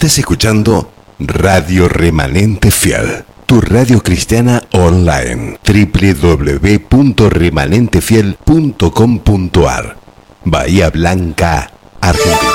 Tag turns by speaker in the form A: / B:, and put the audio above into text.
A: Estás escuchando Radio Remanente Fiel, tu radio cristiana online. www.remanentefiel.com.ar. Bahía Blanca, Argentina.